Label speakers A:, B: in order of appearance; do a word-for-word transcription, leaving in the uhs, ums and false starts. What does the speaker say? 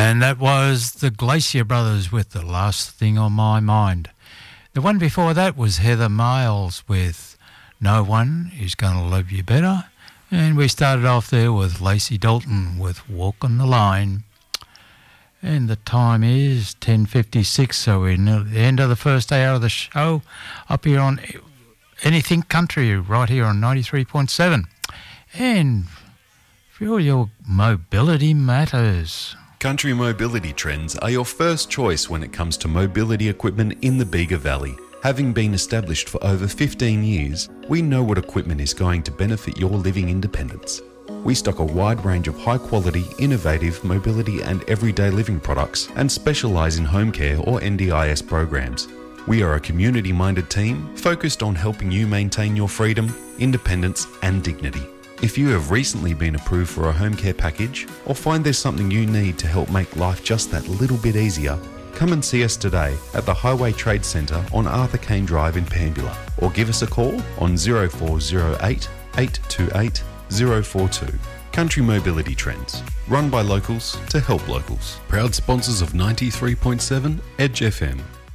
A: And that was the Glacier Brothers with The Last Thing on My Mind. The one before that was Heather Miles with No One Is Gonna Love You Better. And we started off there with Lacey Dalton with Walk on the Line. And the time is ten fifty-six, so we're near the end of the first hour of the show up here on Anything Country, right here on ninety-three point seven. And for all your mobility matters,
B: Country Mobility Trends are your first choice when it comes to mobility equipment in the Bega Valley. Having been established for over fifteen years, we know what equipment is going to benefit your living independence. We stock a wide range of high-quality, innovative mobility and everyday living products and specialise in home care or N D I S programs. We are a community-minded team focused on helping you maintain your freedom, independence and dignity. If you have recently been approved for a home care package or find there's something you need to help make life just that little bit easier, come and see us today at the Highway Trade Centre on Arthur Kane Drive in Pambula, or give us a call on zero four zero eight, eight two eight, zero four two. Country Mobility Trends, run by locals to help locals. Proud sponsors of ninety-three point seven Edge F M.